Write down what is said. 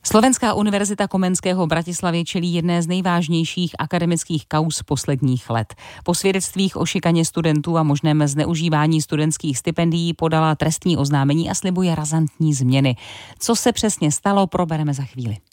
Slovenská univerzita Komenského v Bratislavě čelí jedné z nejvážnějších akademických kauz posledních let. Po svědectvích o šikaně studentů a možném zneužívání studentských stipendií podala trestní oznámení a slibuje razantní změny. Co se přesně stalo, probereme za chvíli.